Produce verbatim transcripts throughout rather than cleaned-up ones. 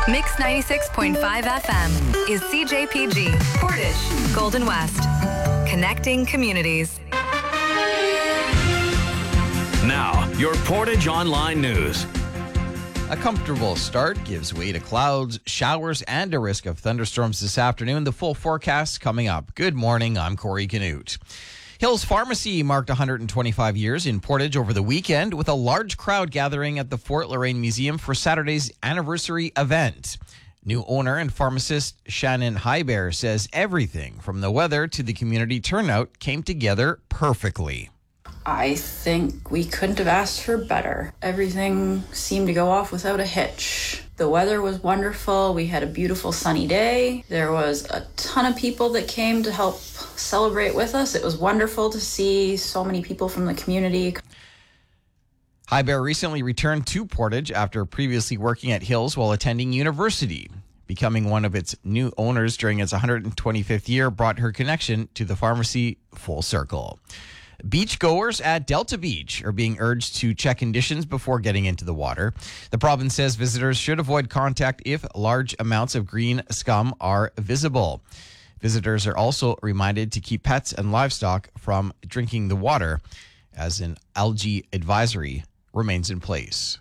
Mix ninety-six point five F M is C J P G, Portage, Golden West. Connecting communities. Now, your Portage Online News. A comfortable start gives way to clouds, showers, and a risk of thunderstorms this afternoon. The full forecast coming up. Good morning, I'm Corey Canute. Hills Pharmacy marked one hundred twenty-five years in Portage over the weekend with a large crowd gathering at the Fort Loraine Museum for Saturday's anniversary event. New owner and pharmacist Shannon Highbear says everything from the weather to the community turnout came together perfectly. I think we couldn't have asked for better. Everything seemed to go off without a hitch. The weather was wonderful. We had a beautiful sunny day. There was a ton of people that came to help celebrate with us. It was wonderful to see so many people from the community. Highbear recently returned to Portage after previously working at Hills while attending university. Becoming one of its new owners during its one hundred twenty-fifth year brought her connection to the pharmacy full circle. Beachgoers at Delta Beach are being urged to check conditions before getting into the water. The province says visitors should avoid contact if large amounts of green scum are visible. Visitors are also reminded to keep pets and livestock from drinking the water, as an algae advisory remains in place.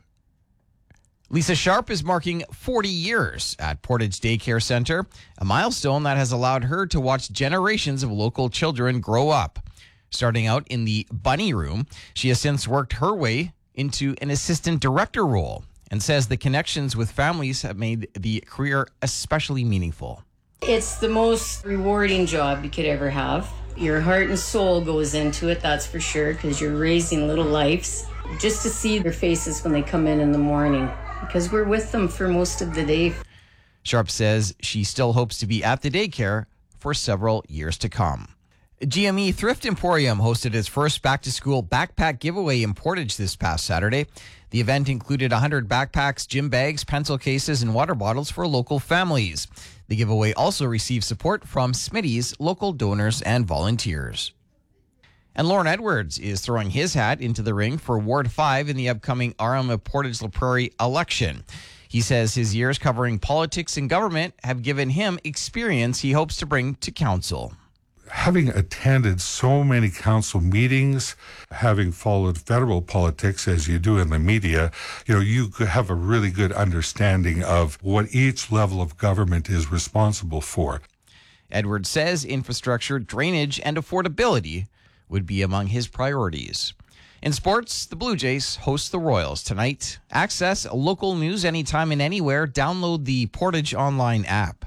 Lisa Sharp is marking forty years at Portage Daycare Centre, a milestone that has allowed her to watch generations of local children grow up. Starting out in the bunny room, she has since worked her way into an assistant director role and says the connections with families have made the career especially meaningful. It's the most rewarding job you could ever have. Your heart and soul goes into it, that's for sure, because you're raising little lives. Just to see their faces when they come in in the morning, because we're with them for most of the day. Sharp says she still hopes to be at the daycare for several years to come. G M E Thrift Emporium hosted its first back-to-school backpack giveaway in Portage this past Saturday. The event included one hundred backpacks, gym bags, pencil cases, and water bottles for local families. The giveaway also received support from Smitty's, local donors, and volunteers. And Lauren Edwards is throwing his hat into the ring for Ward five in the upcoming R M of Portage-La Prairie election. He says his years covering politics and government have given him experience he hopes to bring to council. Having attended so many council meetings, having followed federal politics as you do in the media, you know, you have a really good understanding of what each level of government is responsible for. Edwards says infrastructure, drainage, and affordability would be among his priorities. In sports, the Blue Jays host the Royals tonight. Access local news anytime and anywhere. Download the Portage Online app.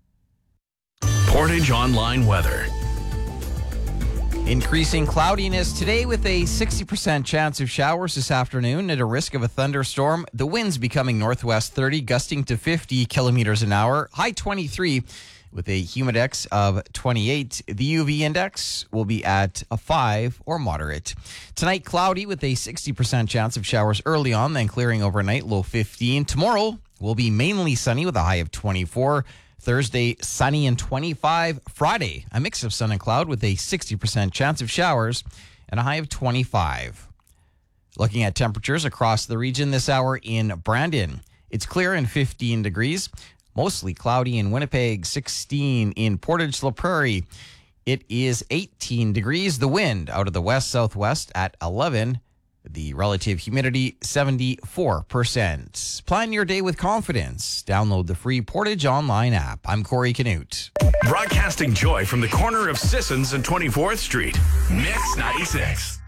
Portage Online weather. Increasing cloudiness today with a sixty percent chance of showers this afternoon at a risk of a thunderstorm. The winds becoming northwest thirty, gusting to fifty kilometers an hour. High twenty-three with a humidex of twenty-eight. The U V index will be at a five or moderate. Tonight, cloudy with a sixty percent chance of showers early on, then clearing overnight, low fifteen. Tomorrow will be mainly sunny with a high of twenty-four. Thursday, sunny and twenty-five. Friday, a mix of sun and cloud with a sixty percent chance of showers and a high of twenty-five. Looking at temperatures across the region this hour in Brandon, it's clear and fifteen degrees. Mostly cloudy in Winnipeg, sixteen in Portage-La Prairie. It is eighteen degrees. The wind out of the west-southwest at eleven. The relative humidity, seventy-four percent. Plan your day with confidence. Download the free Portage Online app. I'm Corey Canute. Broadcasting joy from the corner of Sissons and twenty-fourth Street. Mix ninety-six.